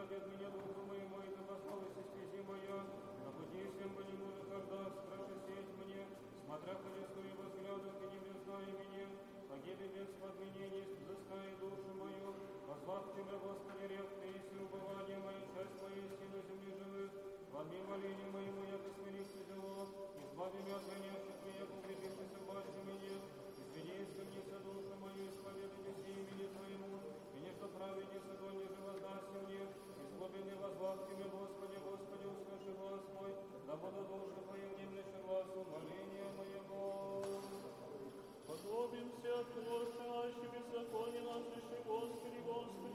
ради от меня духу моему, и ты пословица стези моя, на пути всем по нему же когда страши сеть мне, смотря по лицу его взглядах и не знаю меня, погибли без подменений, взыскай душу мою, позвав тебя, Господи, рек ты, если убывание мое, часть моей истины земли живых, возьми моление моему, я посмирись тяжело, избави меня от гонящих меня, убежившись в базе мне, извини, искренница душу мою, исповедуй все имени Твоему, и не что праведница Твой не же воздаст мне, из глубины возвав Тебе, Господи, Господи, услыши глаз мой, да буду